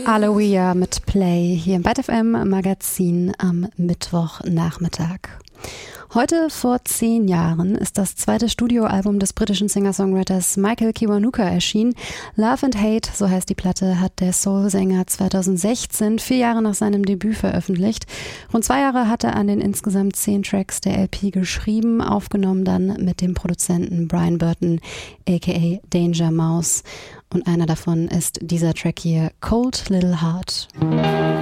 Aloia mit Play hier im Byte FM Magazin am Mittwochnachmittag. Heute vor 10 Jahren ist das zweite Studioalbum des britischen Singer-Songwriters Michael Kiwanuka erschienen. Love and Hate, so heißt die Platte, hat der Soul-Sänger 2016, 4 Jahre nach seinem Debüt, veröffentlicht. Rund 2 Jahre hat er an den insgesamt 10 Tracks der LP geschrieben, aufgenommen dann mit dem Produzenten Brian Burton, aka Danger Mouse. Und einer davon ist dieser Track hier, Cold Little Heart.